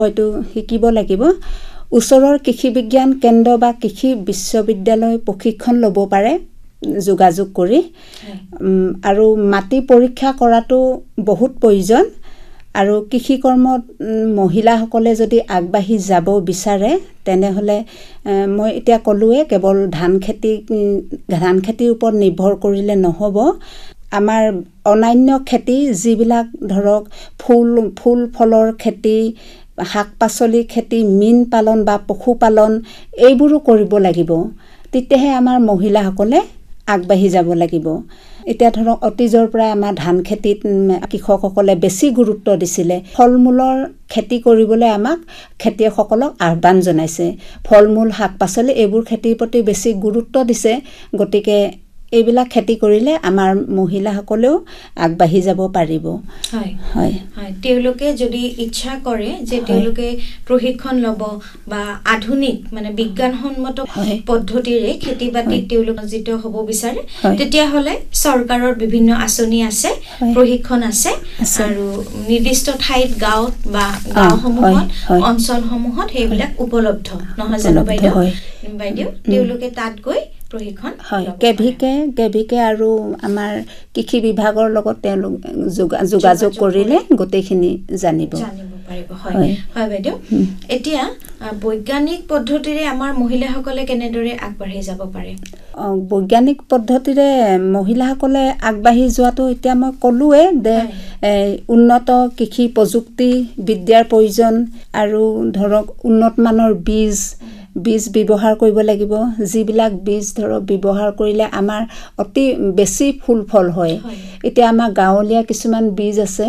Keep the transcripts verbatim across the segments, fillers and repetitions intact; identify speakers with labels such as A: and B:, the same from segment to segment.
A: হয়তো শিকিব লাগিব ওচৰৰ কৃষি বিজ্ঞান কেন্দ্ৰ বা কৃষি বিশ্ববিদ্যালয় প্ৰশিক্ষণ ল'ব পাৰে যোগাযোগ কৰি আৰু মাটি পৰীক্ষা কৰাটো বহুত প্ৰয়োজন আৰু কৃষি কৰ্মত মহিলাসকলে যদি আগবাঢ়ি যাব বিচাৰে তেনেহলে মই এতিয়া কলোৱে কেৱল ধান খেতি ধান খেতিৰ ওপৰত নিৰ্ভৰ কৰিলে নহব আমাৰ অনান্য খেতি যিবিলাক ধৰক ফুল ফুল ফলৰ খেতি শাক পাচলি খেতি মীন পালন বা পশুপালন এইবোৰো কৰিব লাগিব তেতিয়াহে আমাৰ মহিলাসকলে আগবাঢ়ি যাব লাগিব এতিয়া ধৰক অতীজৰ পৰা আমাৰ ধান খেতিত কৃষকসকলে বেছি গুৰুত্ব দিছিলে ফলমূলৰ খেতি কৰিবলৈ আমাক খেতিয়কসকলক আহ্বান জনাইছে ফলমূল শাক পাচলি এইবোৰ খেতিৰ প্ৰতি বেছি গুৰুত্ব দিছে গতিকে এইবিলাক খেতি কৰিলে আমাৰ মহিলাসকলেও আগবাঢ়ি যাব পাৰিব
B: হয় হয় হয় তেওঁলোকে যদি ইচ্ছা কৰে যে তেওঁলোকে প্ৰশিক্ষণ ল'ব বা আধুনিক মানে বিজ্ঞানসন্মত পদ্ধতিৰে খেতি বাতিত তেওঁলোক নিয়োজিত হ'ব বিচাৰে তেতিয়া হলে চৰকাৰৰ বিভিন্ন আঁচনি আছে প্ৰশিক্ষণ আছে আৰু নিৰ্দিষ্ট ঠাইত গাঁও বা গাঁওসমূহত অঞ্চলসমূহত সেইবিলাক উপলব্ধ নহয় জানো বাইদেউ বাইদেউ তেওঁলোকে তাত গৈ প্ৰশিক্ষণ
A: হয় কেভিকে কেভিকে আৰু আমাৰ কৃষি বিভাগৰ লগত তেওঁলোক যোগাযোগ কৰিলে গোটেইখিনি জানিব
B: জানিব পাৰিব হয় হয় বাইদেউ এতিয়া বৈজ্ঞানিক পদ্ধতিৰে আমাৰ মহিলাসকলে কেনেদৰে আগবাঢ়ি যাব পাৰে
A: বৈজ্ঞানিক পদ্ধতিৰে মহিলাসকলে আগবাঢ়ি যোৱাটো এতিয়া মই ক'লোৱে যে উন্নত কৃষি প্ৰযুক্তি বিদ্যাৰ প্ৰয়োজন আৰু ধৰক উন্নত মানৰ বীজ বীজ ব্যৱহাৰ কৰিব লাগিব যিবিলাক বীজ ধৰক ব্যৱহাৰ কৰিলে আমাৰ অতি বেছি ফুল ফল হয় এতিয়া আমাৰ গাঁৱলীয়া কিছুমান বীজ আছে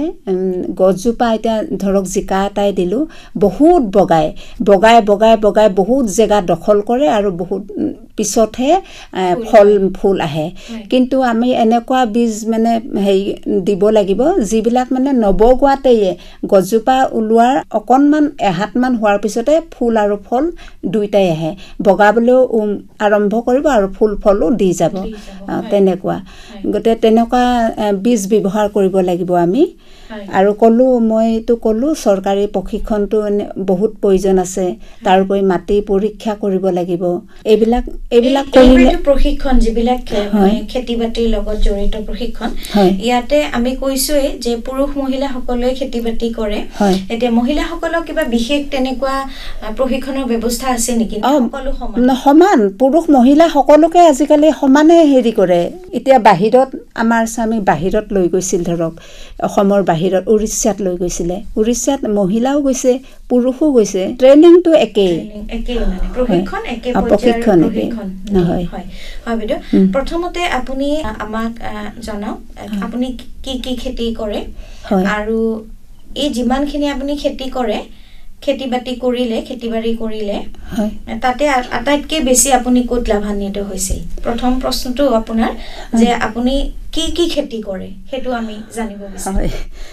A: গছজোপা এতিয়া ধৰক জিকা এটাই দিলো বহুত বগাই বগাই বগাই বগাই বহুত জেগা দখল কৰে আৰু বহুত পিছতহে ফল ফুল আহে কিন্তু আমি এনেকুৱা বীজ মানে হেৰি দিব লাগিব যিবিলাক মানে নবগোৱাতেই গছজোপা ওলোৱাৰ অকণমান এহাতমান হোৱাৰ পিছতে ফুল আৰু ফল দুইটাই আহে বগাবলৈও আৰম্ভ কৰিব আৰু ফুল ফলো দি যাব তেনেকুৱা গতে তেনেকুৱা বীজ ব্যৱহাৰ কৰিব লাগিব আমি আৰু কলো মইতো কলো চৰকাৰী প্ৰশিক্ষণটো বহুত প্ৰয়োজন আছে তাৰোপৰি মাটি পৰীক্ষা কৰিব লাগিব এইবিলাক এইবিলাক
B: কৰিলে প্ৰশিক্ষণ যিবিলাক খেতি বাতিৰ লগত জড়িত প্ৰশিক্ষণ ইয়াতে আমি কৈছোৱে যে পুৰুষ মহিলা সকলোৱে খেতি বাতি কৰে এতিয়া মহিলাসকলক কিবা বিশেষ তেনেকুৱা প্ৰশিক্ষণৰ ব্যৱস্থা আছে নেকি সকলো সমান
A: সমান পুৰুষ মহিলা সকলোকে আজিকালি সমানে হেৰি কৰে এতিয়া বাহিৰত আমাৰ স্বামী বাহিৰত লৈ গৈছিল ধৰক অসমৰ বাহিৰত উৰিষ্যাত লৈ গৈছিলে উৰিষ্যাত মহিলাও গৈছে পুৰুষো গৈছে ট্ৰেইনিংটো একেই
B: একেই মানে প্ৰশিক্ষণ একে
A: প্ৰশিক্ষণ
B: নহয় হয় হয় বাইদেউ প্ৰথমতে আপুনি আমাক জনাওক আপুনি কি কি খেতি কৰে আৰু এই যিমানখিনি আপুনি খেতি কৰে খেতি বাতি কৰিলে খেতি বাৰি কৰিলে তাতে আটাইতকৈ বেছি আপুনি ক'ত লাভান্বিত হৈছিল প্ৰথম প্ৰশ্নটো আপোনাৰ যে আপুনি কি কি খেতি কৰে সেইটো আমি জানিব বিচাৰো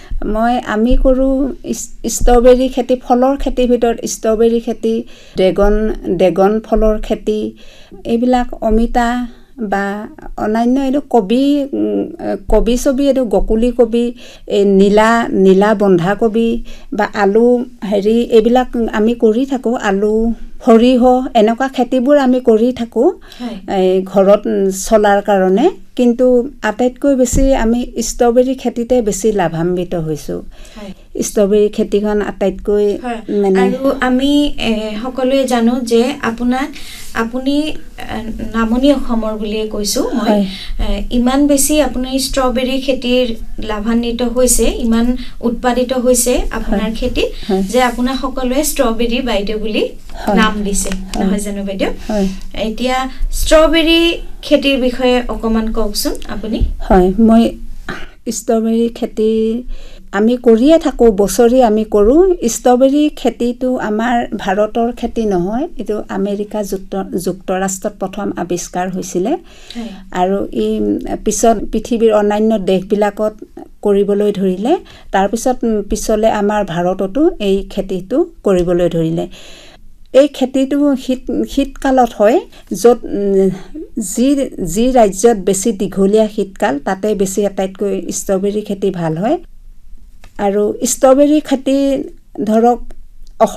A: মই আমি কৰোঁ ষ্ট্ৰবেৰী খেতি ফলৰ খেতিৰ ভিতৰত ষ্ট্ৰবেৰী খেতি ড্ৰেগন ড্ৰেগন ফলৰ খেতি এইবিলাক অমিতা বা অন্যান্য এইটো কবি কবি ছবি এইটো গকুলি কবি এই নীলা নীলা বন্ধাকবি বা আলু হেৰি এইবিলাক আমি কৰি থাকোঁ আলু সৰিয়হ এনেকুৱা খেতিবোৰ আমি কৰি থাকোঁ এই ঘৰত চলাৰ কাৰণে কিন্তু আটাইতকৈ বেছি আমি ষ্ট্ৰবেৰী খেতিতে বেছি লাভান্বিত হৈছোঁ ষ্ট্ৰবেৰী খেতিখন আটাইতকৈ মানে
B: আৰু আমি সকলোৱে জানো যে আপোনাক আপুনি নামনি অসমৰ বুলিয়ে কৈছোঁ মই ইমান বেছি আপুনি ষ্ট্ৰবেৰী খেতিৰ লাভান্বিত হৈছে ইমান উৎপাদিত হৈছে আপোনাৰ খেতি যে আপোনাৰ সকলোৱে ষ্ট্ৰবেৰী বাইদেউ বুলি নাম দিছে নহয় জানো বাইদেউ এতিয়া ষ্ট্ৰবেৰী খেতিৰ বিষয়ে অকমান কওকচোন আপুনি
A: হয় মই ষ্ট্ৰবেৰী খেতি আমি কৰিয়ে থাকোঁ বছৰি আমি কৰোঁ ষ্ট্ৰবেৰী খেতিটো আমাৰ ভাৰতৰ খেতি নহয় এইটো আমেৰিকা যুক্ত যুক্তৰাষ্ট্ৰত প্ৰথম আৱিষ্কাৰ হৈছিলে আৰু এই পিছত পৃথিৱীৰ অন্যান্য দেশবিলাকত কৰিবলৈ ধৰিলে তাৰপিছত পিছলৈ আমাৰ ভাৰততো এই খেতিটো কৰিবলৈ ধৰিলে এই খেতিটো শীত শীতকালত হয় য'ত যি যি ৰাজ্যত বেছি দীঘলীয়া শীতকাল তাতে বেছি আটাইতকৈ ষ্ট্ৰবেৰী খেতি ভাল হয় আৰু ষ্ট্ৰবেৰী খেতি ধৰক